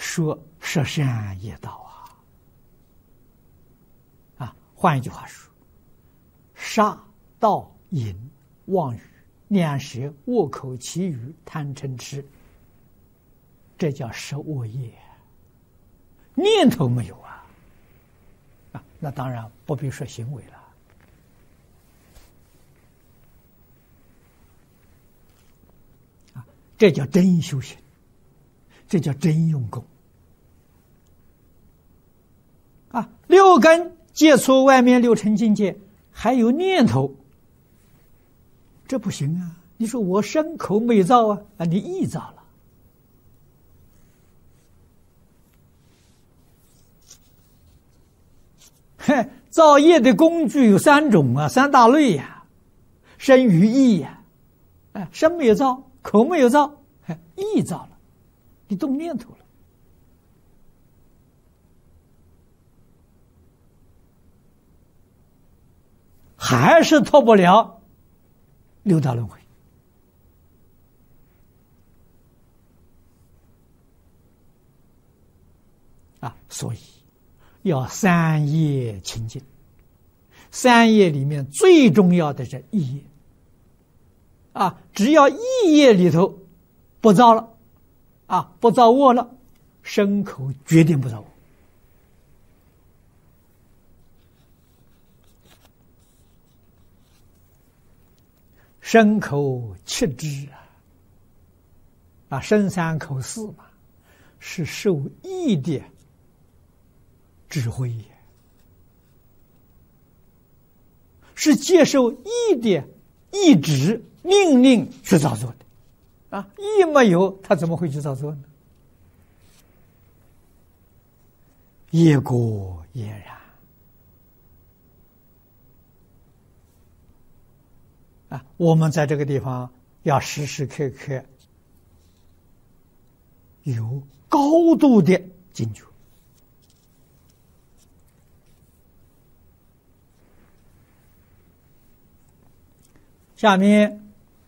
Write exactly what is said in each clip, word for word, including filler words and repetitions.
说摄善业道啊！啊，换一句话说，杀、盗、淫、妄语、两舌、恶口、绮语、贪嗔痴，这叫十恶业，念头没有啊！啊，那当然不必说行为了。啊，这叫真修行，这叫真用功。啊，六根接触外面六尘境界，还有念头，这不行啊！你说我身口没造啊，啊，你意造了。嘿，造业的工具有三种啊，三大类呀、啊，身语意呀，哎，身没有造，口没有造，哎，意造了，你动念头了。还是脱不了六道轮回啊！所以要三业清净。三业里面最重要的是意业啊！只要意业里头不造了啊，不造恶了，身口决定不造恶。身口七支啊，啊，身三口四嘛，是受意的指挥，是接受意的意志命令去造作的，啊，意没有，他怎么会去造作呢？业果也然。啊，我们在这个地方要时时刻刻有高度的警觉。下面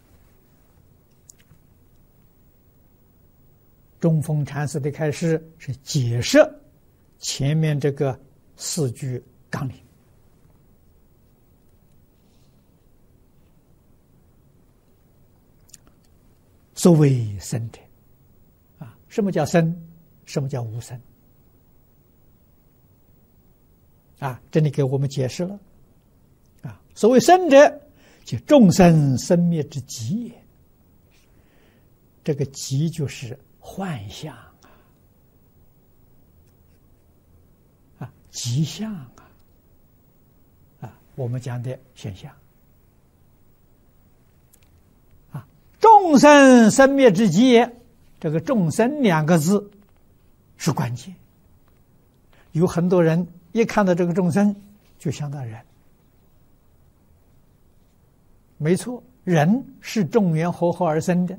中峰禅师的开示是解释前面这个四句纲领。所谓生者，啊，什么叫生？什么叫无生？啊，这里给我们解释了。啊，所谓生者，即众生生灭之极也。这个极就是幻象啊，啊，极相啊，啊，我们讲的现象。众生生灭之极也，这个众生两个字是关键。有很多人一看到这个众生就想到人，没错，人是众缘和合而生的。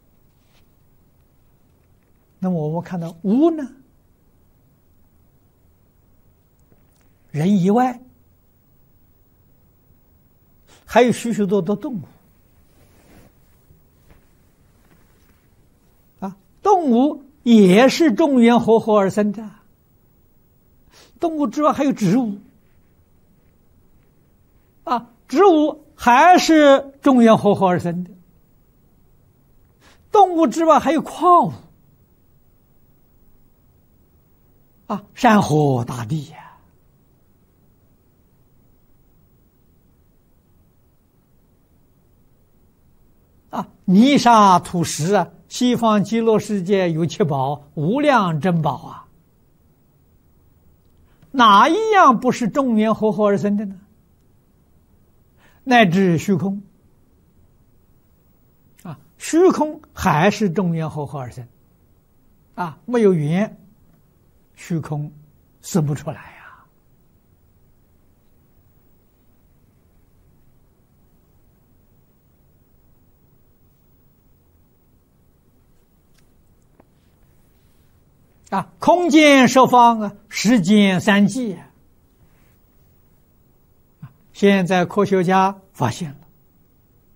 那么我们看到无呢，人以外还有许许多多动物。动物也是众缘和合而生的，动物之外还有植物，啊，植物还是众缘和合而生的，动物之外还有矿物，啊，山河大地呀、啊，啊，泥沙土石啊。西方极乐世界有七宝，无量珍宝啊，哪一样不是众缘和合而生的呢？乃至虚空啊，虚空还是众缘和合而生啊，没有缘，虚空生不出来啊。啊，空间十方啊，时间三际啊。现在科学家发现了，